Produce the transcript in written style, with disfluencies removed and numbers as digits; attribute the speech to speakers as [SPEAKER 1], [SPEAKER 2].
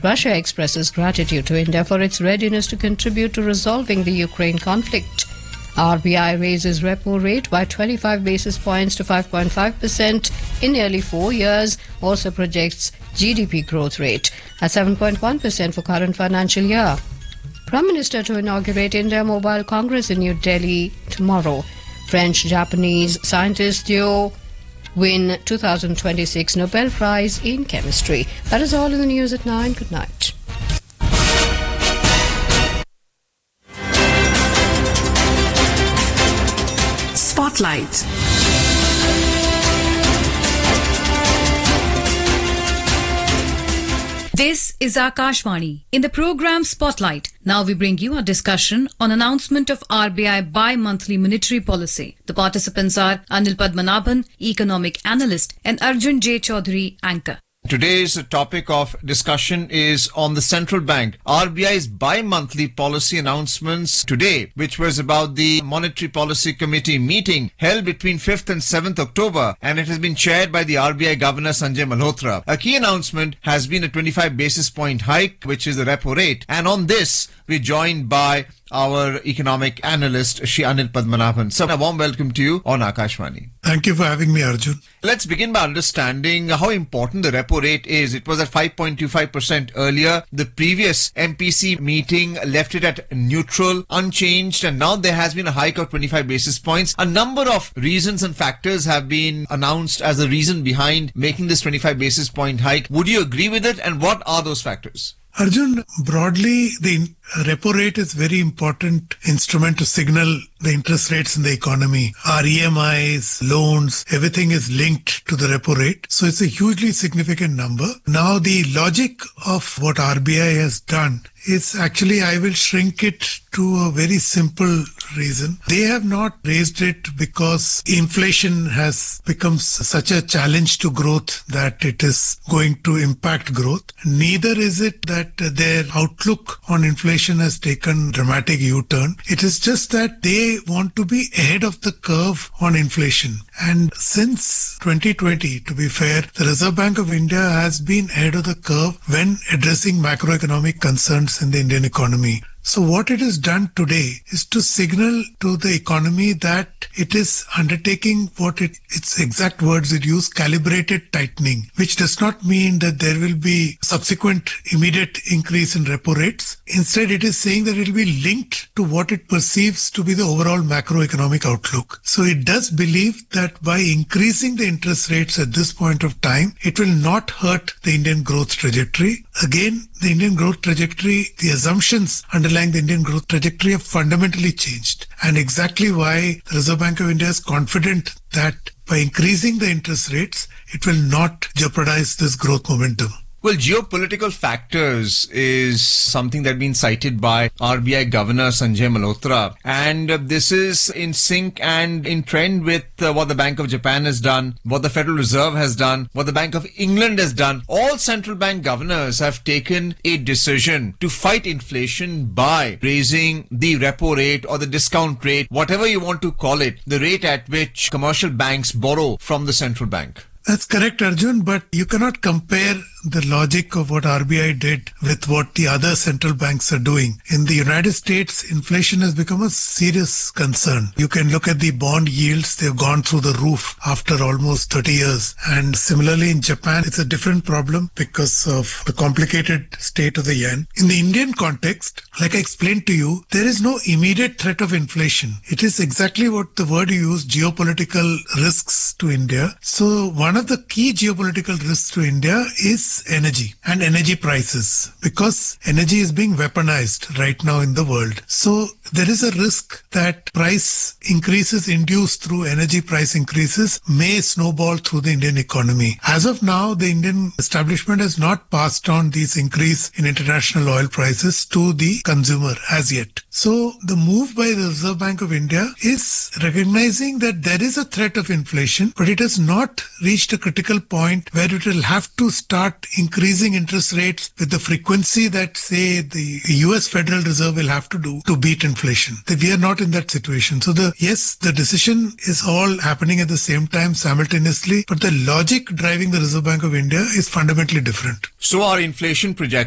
[SPEAKER 1] Russia expresses gratitude to India for its readiness to contribute to resolving the Ukraine conflict. RBI raises repo rate by 25 basis points to 5.5% in nearly 4 years, also projects GDP growth rate at 7.1% for current financial year. Prime Minister to inaugurate India Mobile Congress in New Delhi tomorrow. French-Japanese scientist duo win 2026 Nobel Prize in Chemistry. That is all in the news at 9. Good night.
[SPEAKER 2] Spotlight. This is Akashvani. In the program Spotlight, now we bring you a discussion on announcement of RBI bi-monthly monetary policy. The participants are Anil Padmanabhan, economic analyst, and Arjun J. Chaudhary, anchor.
[SPEAKER 3] Today's topic of discussion is on the central bank. RBI's bi-monthly policy announcements today, which was about the Monetary Policy Committee meeting held between 5th and 7th October, and it has been chaired by the RBI Governor Sanjay Malhotra. A key announcement has been a 25 basis point hike, which is the repo rate. And on this, we're joined by our economic analyst, Shri Anil Padmanabhan. So, a warm welcome to you on Akashvani.
[SPEAKER 4] Thank you for having me, Arjun.
[SPEAKER 3] Let's begin by understanding how important the repo rate is. It was at 5.25% earlier. The previous MPC meeting left it at neutral, unchanged, and now there has been a hike of 25 basis points. A number of reasons and factors have been announced as the reason behind making this 25 basis point hike. Would you agree with it, and what are those factors?
[SPEAKER 4] Arjun, broadly, the repo rate is very important instrument to signal the interest rates in the economy. Our EMIs, loans, everything is linked to the repo rate. So it's a hugely significant number. Now, the logic of what RBI has done is actually, I will shrink it to a very simple reason. They have not raised it because inflation has become such a challenge to growth that it is going to impact growth. Neither is it that their outlook on inflation has taken dramatic U-turn. It is just that they want to be ahead of the curve on inflation. And since 2020, to be fair, the Reserve Bank of India has been ahead of the curve when addressing macroeconomic concerns in the Indian economy. So what it has done today is to signal to the economy that it is undertaking what its exact words it used, calibrated tightening, which does not mean that there will be subsequent immediate increase in repo rates. Instead, it is saying that it will be linked to what it perceives to be the overall macroeconomic outlook. So it does believe that by increasing the interest rates at this point of time, it will not hurt the Indian growth trajectory. Again, the Indian growth trajectory, the assumptions underlying the Indian growth trajectory have fundamentally changed. And exactly why the Reserve Bank of India is confident that by increasing the interest rates, it will not jeopardize this growth momentum.
[SPEAKER 3] Well, geopolitical factors is something that's been cited by RBI Governor Sanjay Malhotra. And this is in sync and in trend with what the Bank of Japan has done, what the Federal Reserve has done, what the Bank of England has done. All central bank governors have taken a decision to fight inflation by raising the repo rate or the discount rate, whatever you want to call it, the rate at which commercial banks borrow from the central bank.
[SPEAKER 4] That's correct, Arjun, but you cannot compare the logic of what RBI did with what the other central banks are doing. In the United States, inflation has become a serious concern. You can look at the bond yields. They've gone through the roof after almost 30 years. And similarly, in Japan, it's a different problem because of the complicated state of the yen. In the Indian context, like I explained to you, there is no immediate threat of inflation. It is exactly what the word you use, geopolitical risks to India. So one of the key geopolitical risks to India is energy and energy prices, because energy is being weaponized right now in the world. So there is a risk that price increases induced through energy price increases may snowball through the Indian economy. As of now, the Indian establishment has not passed on these increase in international oil prices to the consumer as yet. So the move by the Reserve Bank of India is recognizing that there is a threat of inflation, but it has not reached a critical point where it will have to start increasing interest rates with the frequency that, say, the US Federal Reserve will have to do to beat inflation. We are not in that situation. So the decision is all happening at the same time simultaneously, but the logic driving the Reserve Bank of India is fundamentally different.
[SPEAKER 3] So our inflation projections